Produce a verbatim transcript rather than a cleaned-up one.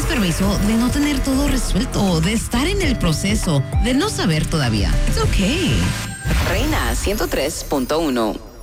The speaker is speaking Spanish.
tienes permiso de no tener todo resuelto, de estar en el proceso, de no saber todavía. It's okay. Reina ciento tres punto uno.